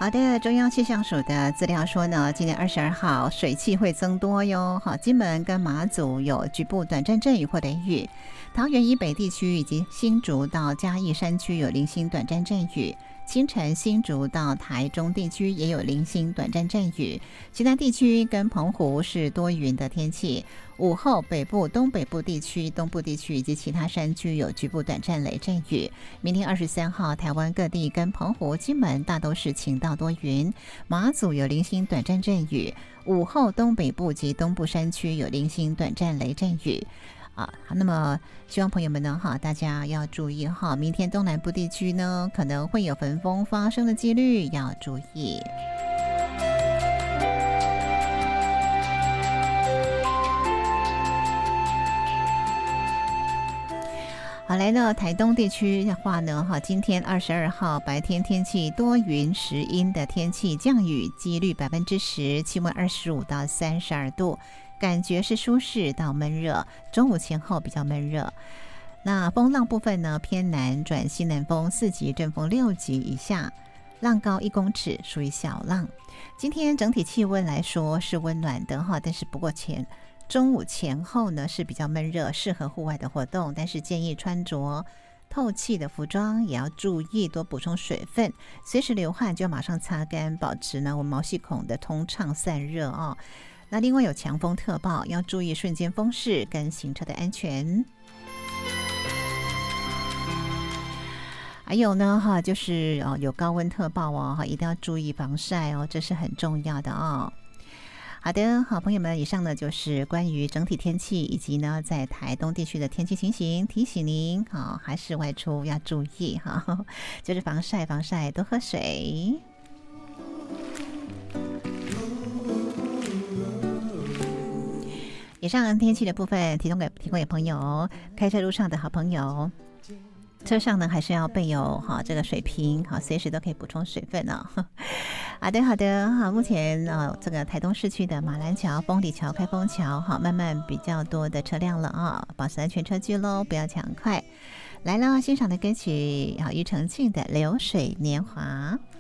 好的，中央气象署的资料说呢，今年22号水汽会增多哟。好，金门跟马祖有局部短暂阵雨或雷雨，桃园以北地区以及新竹到嘉义山区有零星短暂阵雨。清晨新竹到台中地区也有零星短暂阵雨，其他地区跟澎湖是多云的天气。午后北部、东北部地区、东部地区以及其他山区有局部短暂雷阵雨。明天23号，台湾各地跟澎湖、金门大都是晴到多云，马祖有零星短暂阵雨。午后东北部及东部山区有零星短暂雷阵雨。那么希望朋友们呢大家要注意明天东南部地区呢可能会有焚风发生的几率，要注意。好，来到台东地区的话呢今天22号白天天气多云时阴的天气，降雨几率10%，气温25到32度，感觉是舒适到闷热，中午前后比较闷热。那风浪部分呢，偏南转西南风4级，阵风6级以下，浪高1公尺，属于小浪。今天整体气温来说是温暖的但是不过中午前后呢是比较闷热，适合户外的活动，但是建议穿着透气的服装，也要注意多补充水分，随时流汗就要马上擦干，保持呢我们毛细孔的通畅散热那另外有强风特报，要注意瞬间风势跟行车的安全。还有呢就是有高温特报一定要注意防晒这是很重要的好的，好朋友们，以上呢就是关于整体天气以及呢在台东地区的天气情形，提醒您还是外出要注意就是防晒，多喝水。以上天气的部分提供给朋友，开车路上的好朋友，车上呢还是要备有这个水瓶，随时都可以补充水分好的，目前这个台东市区的马兰桥、丰里桥、开封桥慢慢比较多的车辆了保持安全车距咯，不要抢快。来了，欣赏的歌曲庾澄庆的《流水年华》。